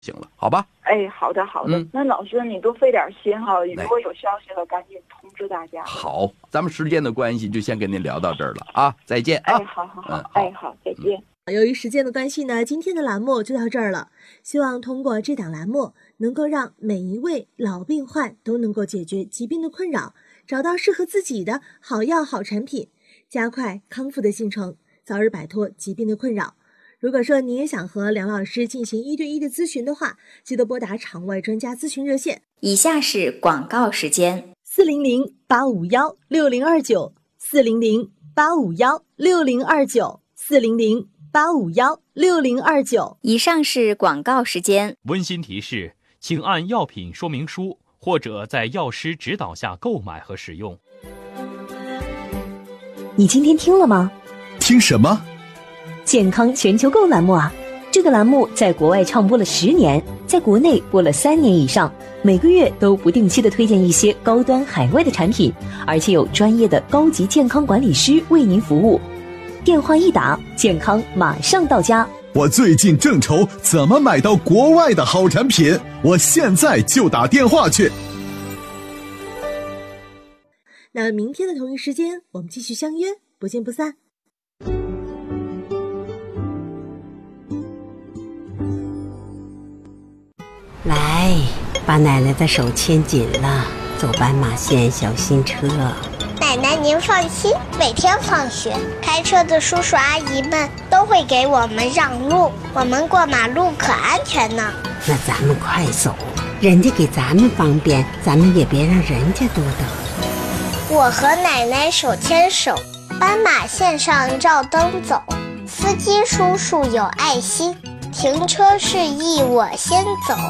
行了，好吧？ 哎，好的好的。那老师你多费点心哈，如果有消息了赶紧通知大家。 好，咱们时间的关系就先跟您聊到这儿了啊，再见啊！ 哎，好，哎，好，再见。 由于时间的关系呢，今天的栏目就到这儿了。希望通过这档栏目，能够让每一位老病患都能够解决疾病的困扰，找到适合自己的好药好产品，加快康复的进程，早日摆脱疾病的困扰。如果说你也想和梁老师进行1对1的咨询的话，记得拨打场外专家咨询热线。 以下是广告时间 ：400-851-6029 400-851-6029 400-851-6029。 以上是广告时间。 温馨提示，请按药品说明书或者在药师指导下购买和使用。 你今天听了吗？ 听什么？ 健康全球购栏目啊！这个栏目在国外唱播了10年，在国内播了3年以上，每个月都不定期的推荐一些高端海外的产品，而且有专业的高级健康管理师为您服务。电话一打，健康马上到家。 我最近正愁怎么买到国外的好产品，我现在就打电话去。 那明天的同一时间，我们继续相约，不见不散。 来，把奶奶的手牵紧了，走斑马线，小心车。 奶奶您放心，每天放学，开车的叔叔阿姨们都会给我们让路，我们过马路可安全呢。 那咱们快走，人家给咱们方便，咱们也别让人家多等。 我和奶奶手牵手，斑马线上照灯走，司机叔叔有爱心，停车示意我先走。